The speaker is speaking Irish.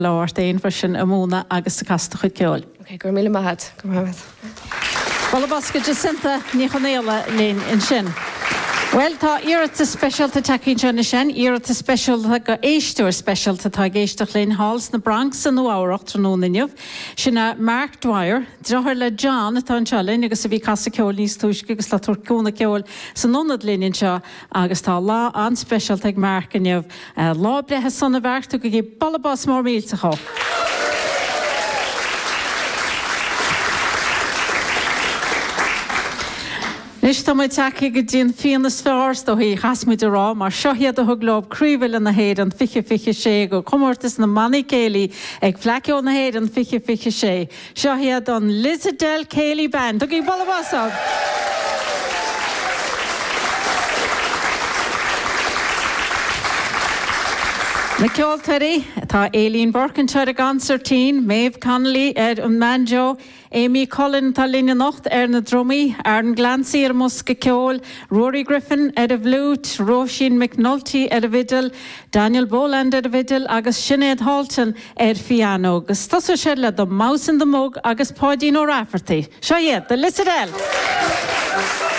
Láir daon sin a múna agus sa casta chuid ceol. Ok, gur míle maithad. Balla basca Jacinta ní chonéala léin in sin. Well, tá iarrta specialta takeín sena sin, iarrta specialta go éistúir specialta tá géisteach léin Halls na Bronx san uáireacht trónaniuh. Sinna Mark Dwyer, drothir le John atá an seolinn agus a bhí casa ceol níos túisce agus le turcúna ceol san nonad líonn seo agus tá lá an specialta ag Mark aniuh lá brethe sanna bheartú go gé ballabás mór mílta cho. Nis tá muid take go dtíon fiannas fearst ó hí chasmuid ará mar seohiad a thuglob cruúhfuil na héad an fiche sé go comórtas na Manny Cayley ag fleiceó na héad an fiche sé. Seohiad an Lizadelle Cayley Band. Tugaí ballabásag. Na ceoltarí tá Aileen Burkinshire a gancertín, Maeve Connolly an Manjo, Amy Cullen tá líne nocht na drumí, Aaron Glancy musca ceol, Rory Griffin a bhlút, Roisin McNulty a bhidal, Daniel Boland a bhidal agus Sinead Halton fiano. Agus tasú sé le do Mouse in the Mug agus Páidín ó Rafferty. Seo iad, the Lizadelle.